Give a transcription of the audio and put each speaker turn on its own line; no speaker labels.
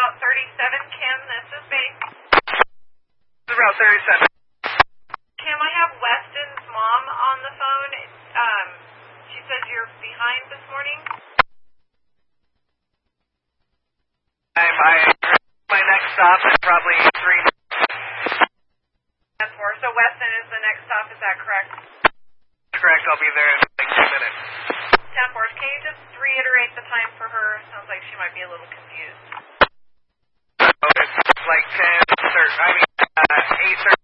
Route 37, Kim. This is me.
This is Route 37.
Kim, I have Weston's mom on the phone. She says you're behind this morning.
My next stop is probably 3 minutes.
10-4. So Weston is the next stop. Is that correct?
Correct. I'll be there in like 2 minutes.
10-4. Can you just reiterate the time for her? Sounds like she might be a little confused.
So it's like 8:30